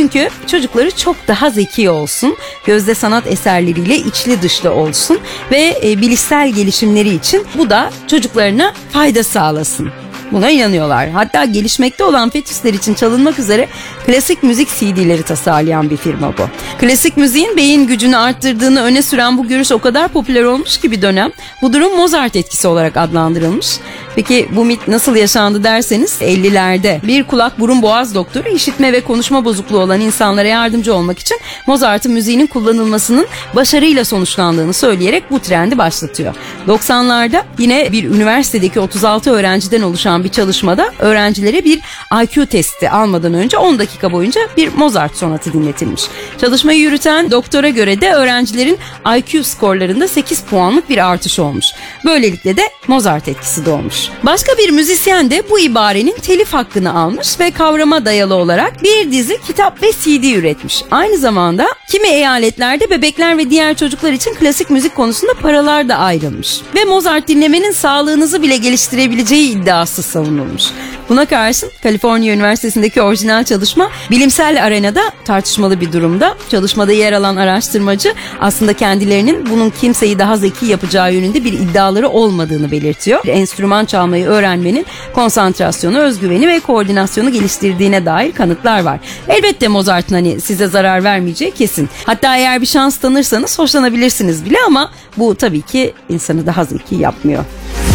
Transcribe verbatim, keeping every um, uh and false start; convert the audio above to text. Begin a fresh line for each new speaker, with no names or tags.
Çünkü çocukları çok daha zeki olsun, gözde sanat eserleriyle içli dışlı olsun ve e, bilişsel gelişimleri için bu da çocuklarına fayda sağlasın. Buna inanıyorlar. Hatta gelişmekte olan fetüsler için çalınmak üzere klasik müzik C D'leri tasarlayan bir firma bu. Klasik müziğin beyin gücünü arttırdığını öne süren bu görüş o kadar popüler olmuş ki bir dönem bu durum Mozart etkisi olarak adlandırılmış. Peki bu mit nasıl yaşandı derseniz ellilerde bir kulak burun boğaz doktoru işitme ve konuşma bozukluğu olan insanlara yardımcı olmak için Mozart'ın müziğinin kullanılmasının başarıyla sonuçlandığını söyleyerek bu trendi başlatıyor. doksanlarda yine bir üniversitedeki otuz altı öğrenciden oluşan bir çalışmada öğrencilere bir I Q testi almadan önce on dakika boyunca bir Mozart sonatı dinletilmiş. Çalışmayı yürüten doktora göre de öğrencilerin I Q skorlarında sekiz puanlık bir artış olmuş. Böylelikle de Mozart etkisi doğmuş. Başka bir müzisyen de bu ibarenin telif hakkını almış ve kavrama dayalı olarak bir dizi kitap ve C D üretmiş. Aynı zamanda kimi eyaletlerde bebekler ve diğer çocuklar için klasik müzik konusunda paralar da ayrılmış. Ve Mozart dinlemenin sağlığınızı bile geliştirebileceği iddiası savunulmuş. Buna karşın Kaliforniya Üniversitesi'ndeki orijinal çalışma bilimsel arenada tartışmalı bir durumda. Çalışmada yer alan araştırmacı aslında kendilerinin bunun kimseyi daha zeki yapacağı yönünde bir iddiaları olmadığını belirtiyor. Enstrüman çalmayı öğrenmenin konsantrasyonu, özgüveni ve koordinasyonu geliştirdiğine dair kanıtlar var. Elbette Mozart'ın hani size zarar vermeyeceği kesin. Hatta eğer bir şans tanırsanız hoşlanabilirsiniz bile ama bu tabii ki insanı daha zeki yapmıyor.